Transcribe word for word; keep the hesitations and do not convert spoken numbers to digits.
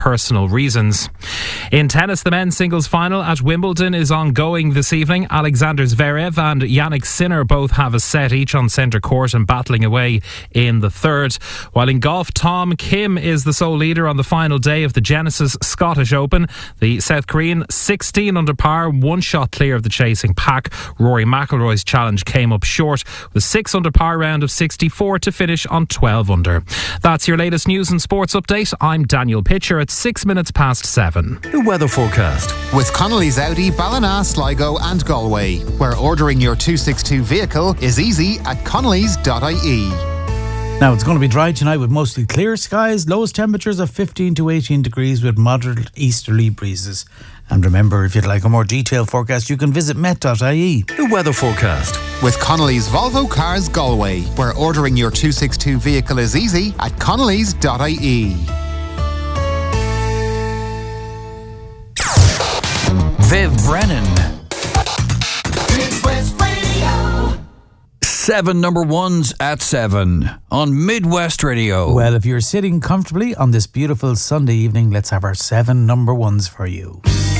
personal reasons. In tennis, the men's singles final at Wimbledon is ongoing this evening. Alexander Zverev and Yannick Sinner both have a set each on centre court and battling away in the third. While in golf, Tom Kim is the sole leader on the final day of the Genesis Scottish Open. The South Korean sixteen under par, one shot clear of the chasing pack. Rory McIlroy's challenge came up short with a six under par round of sixty-four to finish on twelve under. That's your latest news and sports update. I'm Daniel Pitcher at six minutes past seven. The weather forecast with Connolly's Audi, Ballina, Sligo and Galway, where ordering your two sixty-two vehicle is easy at connellys dot I E. Now, it's going to be dry tonight with mostly clear skies, lowest temperatures of fifteen to eighteen degrees with moderate easterly breezes. And remember, if you'd like a more detailed forecast, you can visit met dot I E. The weather forecast with Connolly's Volvo Cars Galway, where ordering your two sixty-two vehicle is easy at connellys dot I E. Viv Brennan. Midwest Radio. Seven number ones at seven on Midwest Radio. Well, if you're sitting comfortably on this beautiful Sunday evening, let's have our seven number ones for you.